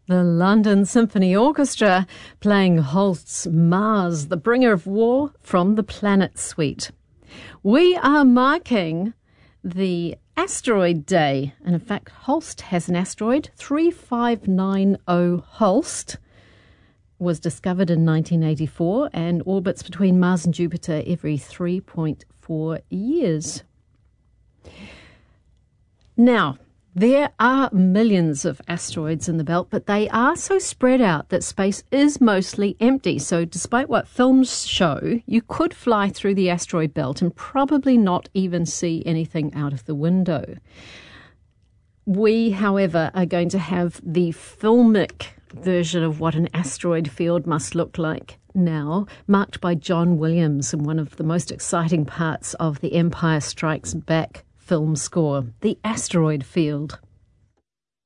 The London Symphony Orchestra playing Holst's Mars, the bringer of war, from the Planet Suite. We are marking the Asteroid Day, and in fact Holst has an asteroid, 3590 Holst, was discovered in 1984 and orbits between Mars and Jupiter every 3.4 years. Now, there are millions of asteroids in the belt, but they are so spread out that space is mostly empty. So despite what films show, you could fly through the asteroid belt and probably not even see anything out of the window. We, however, are going to have the filmic version of what an asteroid field must look like now, marked by John Williams in one of the most exciting parts of the Empire Strikes Back film score, the asteroid field.